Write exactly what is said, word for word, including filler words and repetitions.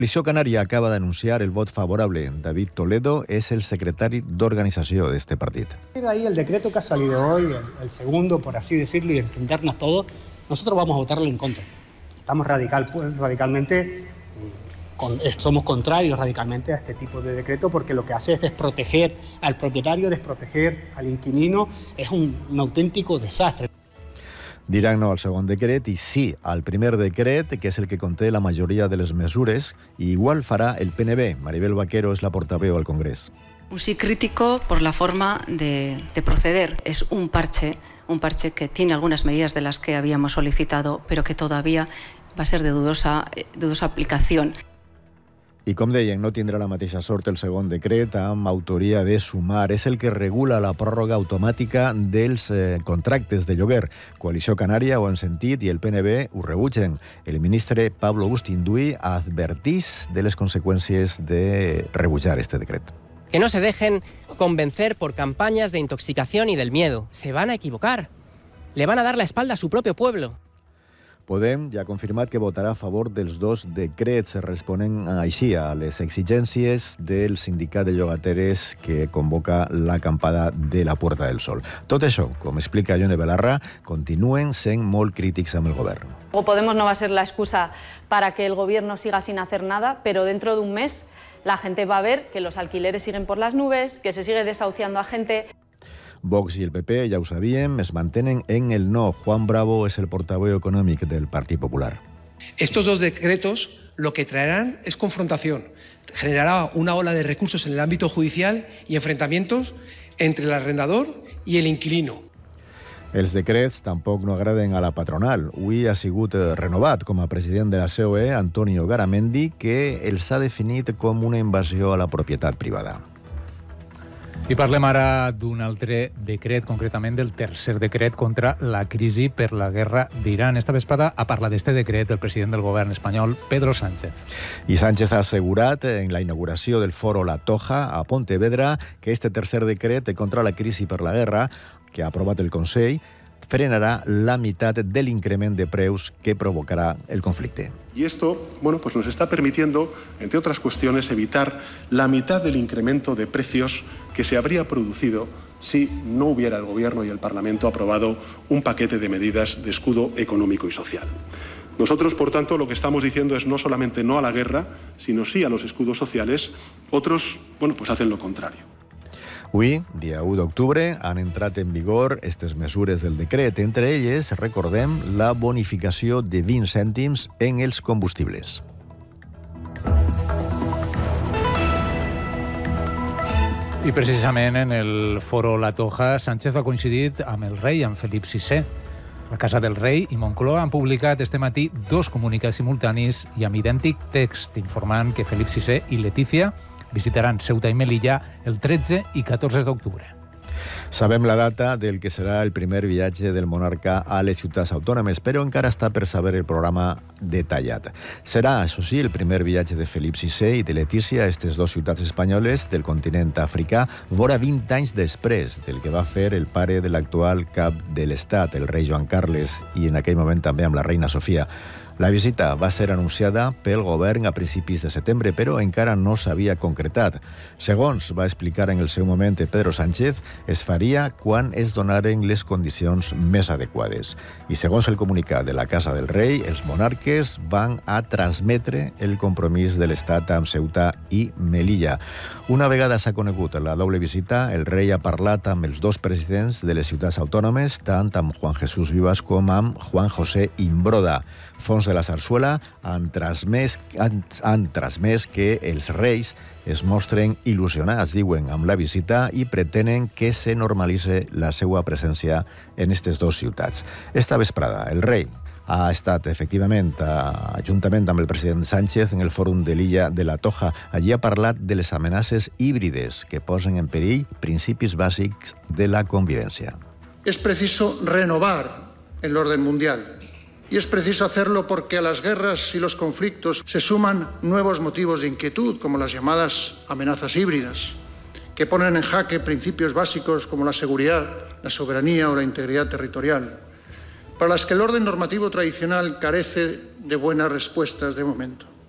Coalició Canària acaba d'anunciar el vot favorable. David Toledo és el secretari d'organització d'este partit. Ahí el decreto que ha salido hoy, el, el segundo, por así decirlo, y entendernos todos, nosotros vamos a votarlo en contra. Estamos radical, pues, radicalmente, con, somos contrarios radicalmente a este tipo de decreto porque lo que hace es desproteger al propietario, desproteger al inquilino, es un, un auténtico desastre. Diran no al segon decret i sí al primer decret, que és el que conté la majoria de les mesures, i igual farà el P N B. Maribel Vaquero és la portaveu al Congrés. Un sí crítico por la forma de, de proceder. Es un parche, un parche que tiene algunas medidas de las que habíamos solicitado, pero que todavía va a ser de dudosa, de dudosa aplicación. I com deien, no tindrà la mateixa sort el segon decret amb autoria de Sumar. És el que regula la pròrroga automàtica dels eh, contractes de lloguer. Coalició Canària ho han sentit i el P N B ho rebutgen. El ministre Pablo Bustinduy advertís de les conseqüències de rebutjar este decret. Que no se dejen convencer por campañas de intoxicación y del miedo. Se van a equivocar. Le van a dar la espalda a su propio pueblo. Podem ja ha confirmat que votarà a favor dels dos decrets. Responen així a les exigències del sindicat de llogateres que convoca l'acampada de la Puerta del Sol. Tot això, com explica Ione Belarra, continuen sent molt crítics amb el govern. Podemos no va a ser la excusa para que el gobierno siga sin hacer nada, pero dentro de un mes la gente va a ver que los alquileres siguen por las nubes, que se sigue desahuciando a gente. Vox i el P P, ja ho sabíem, es mantenen en el no. Juan Bravo es el portavoz econòmic del Partit Popular. Estos dos decretos lo que traerán es confrontación. Generará una ola de recursos en el ámbito judicial y enfrentamientos entre el arrendador y el inquilino. Els decrets tampoc no agraden a la patronal. Avui ha sigut renovat com a president de la C O E Antonio Garamendi, que els ha definit com una invasió a la propietat privada. I parlem ara d'un altre decret, concretament del tercer decret contra la crisi per la guerra d'Iran. Esta vesprada ha parlat d'este decret el president del govern espanyol, Pedro Sánchez. I Sánchez ha assegurat en la inauguració del foro La Toja a Pontevedra que este tercer decret contra la crisi per la guerra que ha aprovat el Consell frenará la mitad del increment de preus que provocará el conflicte. Y esto, bueno, pues nos está permitiendo, entre otras cuestiones, evitar la mitad del incremento de precios que se habría producido si no hubiera el Gobierno y el Parlamento aprobado un paquete de medidas de escudo económico y social. Nosotros, por tanto, lo que estamos diciendo es no solamente no a la guerra, sino sí a los escudos sociales. Otros, bueno, pues hacen lo contrario. Avui, dia u d'octubre, han entrat en vigor aquestes mesures del decret. Entre elles, recordem, la bonificació de vint cèntims en els combustibles. I precisament en el foro La Toja, Sánchez ha coincidit amb el rei, amb Felip sisè. La Casa del Rei i Moncloa han publicat este matí dos comunicats simultanis i amb idèntic text informant que Felip sisè i Letícia visitaran Ceuta i Melilla el tretze i catorze d'octubre. Sabem la data del que serà el primer viatge del monarca a les ciutats autònomes, però encara està per saber el programa detallat. Serà, això sí, el primer viatge de Felip sisè i de Letícia a aquestes dues ciutats espanyoles del continent africà, vora vint anys després del que va fer el pare de l'actual cap de l'Estat, el rei Joan Carles, i en aquell moment també amb la reina Sofia. La visita va ser anunciada pel govern a principis de setembre, però encara no s'havia concretat. Segons va explicar en el seu moment Pedro Sánchez, es faria quan es donaren les condicions més adequades. I segons el comunicat de la Casa del Rei, els monarques van a transmetre el compromís de l'Estat amb Ceuta i Melilla. Una vegada s'ha conegut la doble visita, el rei ha parlat amb els dos presidents de les ciutats autònomes, tant amb Juan Jesús Vivas com amb Juan José Imbroda. Fons de la Zarzuela han transmès, han, han transmès que els reis es mostren il·lusionats, diuen, amb la visita i pretenen que se normalitze la seva presència en aquestes dues ciutats. Esta vesprada, el rei ha estat, efectivament, a, juntament amb el president Sánchez, en el fòrum de l'illa de la Toja. Allí ha parlat de les amenaces híbrides que posen en perill principis bàsics de la convivència. Es preciso renovar el orden mundial. Y es preciso hacerlo porque a las guerras y los conflictos se suman nuevos motivos de inquietud, como las llamadas amenazas híbridas, que ponen en jaque principios básicos como la seguridad, la soberanía o la integridad territorial, para las que el orden normativo tradicional carece de buenas respuestas de momento.